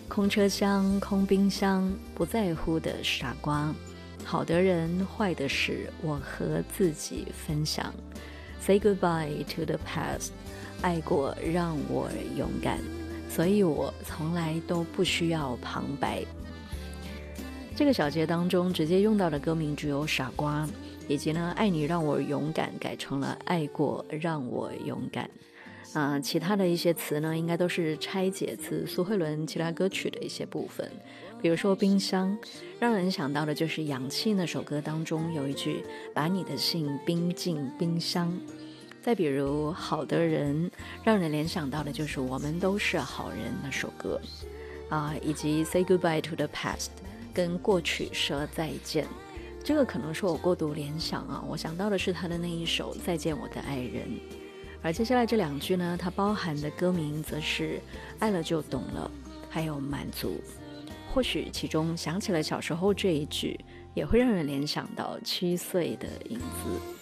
空车厢，空冰箱，不在乎的傻瓜，好的人，坏的事，我和自己分享。Say goodbye to the past， 爱过让我勇敢，所以我从来都不需要旁白。这个小节当中直接用到的歌名只有傻瓜，以及呢爱你让我勇敢改成了爱过让我勇敢。其他的一些词呢应该都是拆解自苏慧伦其他歌曲的一些部分，比如说冰箱，让人想到的就是氧气那首歌当中有一句把你的心冰进冰箱。再比如好的人，让人联想到的就是我们都是好人那首歌以及 Say goodbye to the past， 跟过去说再见。这个可能是我过度联想我想到的是他的那一首再见我的爱人。而接下来这两句呢，它包含的歌名则是爱了就懂了，还有满足。或许其中想起了小时候这一句，也会让人联想到7岁的影子。